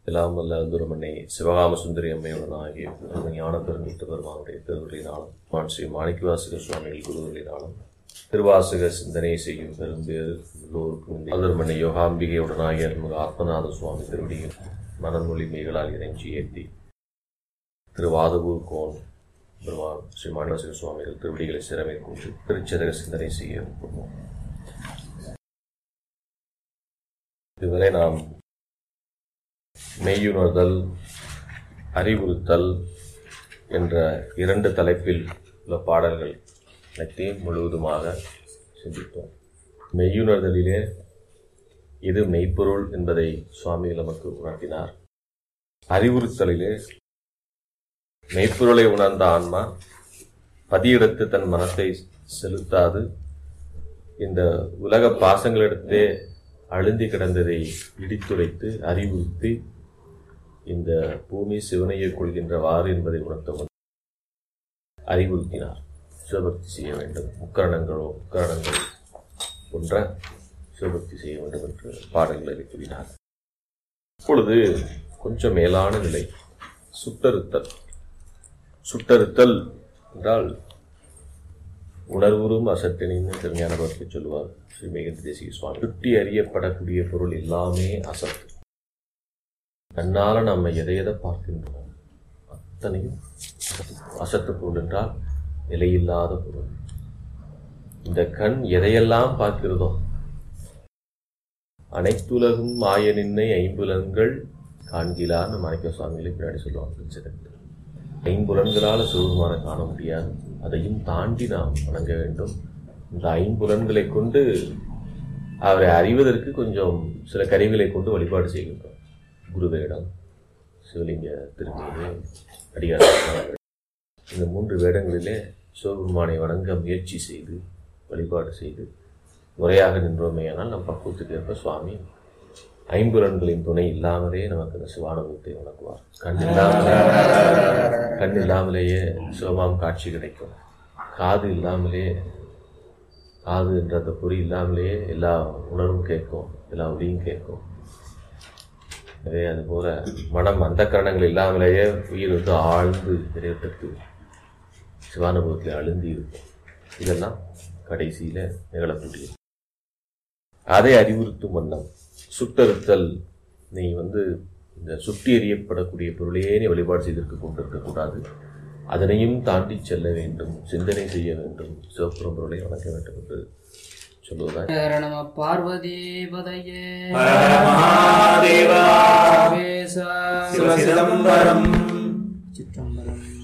எல்லாம் வல்ல அந்துரமனை சிவகாம சுந்தரி அம்மையுடனாகிய ஞான பெருமிட்டு பெருமானுடைய திருவருளினாலும் ஸ்ரீ மாணிக்கவாசக சுவாமிகள் குருவருளினாலும் திருவாசக சிந்தனை செய்யும் பெரும்பேறு எல்லோருக்கும் அந்துரமனை யோகாம்பிகையுடனாகிய ஆத்மநாத சுவாமி திருவடியும் மனமொழி மெய்களால் இறைஞ்சி ஏற்றி திருவாதவூர் கோன் பெருமான் ஸ்ரீ மாணிக்கவாசக சுவாமிகள் திருவடிகளை சிறமை கொண்டு திருச்சதக சிந்தனை செய்ய விரும்புவோம். இதுவரை நாம் மெய்யுணர்தல், அறிவுறுத்தல் என்ற 2 தலைப்பில் உள்ள பாடல்கள் அனைத்தையும் முழுவதுமாக சிந்தித்தோம். மெய்யுணர்தலிலே இது மெய்ப்பொருள் என்பதை சுவாமிகள் நமக்கு உணர்த்தினார். அறிவுறுத்தலிலே மெய்ப்பொருளை உணர்ந்த ஆன்மா பதியிடத்து தன் மனத்தை செலுத்தாது இந்த உலக பாசங்களிடத்தே அழுந்தி கிடந்ததை இடித்துரைத்து அறிவுறுத்தி இந்த பூமி சிவனையை கொள்கின்றவாறு என்பதை உணர்த்தவும் அறிவுறுத்தினார். சிவபக்தி செய்ய வேண்டும், முக்கரணங்கள் போன்ற சிவபக்தி செய்ய வேண்டும் என்று பாடல்களை கூறினார். இப்பொழுது கொஞ்சம் மேலான நிலை சுட்டறுத்தல். சுட்டறுத்தல் என்றால் உணர்வுறும் அசட்டினின்னு திருஞான பக்தி சொல்லுவார் ஸ்ரீ மேகந்தி தேசிக சுவாமி. சுட்டி அறியப்படக்கூடிய பொருள் எல்லாமே அசத்து. கண்ணால நம்ம எதை பார்க்கின்றோம் அத்தனையும் அசத்து பொருள் என்றால் நிலையில்லாத பொருள். இந்த கண் எதையெல்லாம் பார்க்கிறதோ அனைத்துலகும் மாய நின்னை ஐம்புலன்கள் காண்கிலான்னு மாணிக்க சுவாமிகளை பின்னாடி சொல்லுவாங்க. ஐம்புலன்களால் சிவபெருமானை காண முடியாது, அதையும் தாண்டி நாம் வணங்க வேண்டும். இந்த ஐம்புலன்களை கொண்டு அவரை அறிவதற்கு கொஞ்சம் சில கருவிகளை கொண்டு வழிபாடு செய்கின்றோம். குருவேடம், சிவலிங்க திருமேனி, அடியார். இந்த 3 வேடங்களிலே சிவபெருமானை வணங்க முயற்சி செய்து வழிபாடு செய்து முறையாக நின்றோமேயானால் நம் பக்குவத்துக்கு ஏற்ப சுவாமி ஐம்புலன்களின் துணை இல்லாமலே நமக்கு அந்த சிவானுபவத்தை வணங்குவார். கண் இல்லாமலேயே சிவமாம் காட்சி கிடைக்கும். காது என்ற அந்த பொறி இல்லாமலேயே எல்லா உணர்வும் கேட்கும், எல்லா ஒளியும் கேட்கும். எனவே அதுபோல மனம் அந்த கரணங்கள் இல்லாமலேயே உயிர் ஆழ்ந்து இறைவனுக்கு சிவானுபவத்தில் அழுந்தி இருக்கும். இதெல்லாம் கடைசியில நிகழக்கூடியது. அதை அறிவுறுத்தும் வண்ணம் சுட்டறுத்தல். நீ இந்த சுட்டி எறியப்படக்கூடிய பொருளையே நீ வழிபாடு செய்திருக்க கொண்டிருக்கக்கூடாது, அதனையும் தாண்டி செல்ல வேண்டும், சிந்தனை செய்ய வேண்டும், சிவப்புறம் பொருளை வணங்க வேண்டும் என்று சொல்லுவதாய். நம பார்வதி பதையே சிதம்பரம் சிற்றம்பலம்.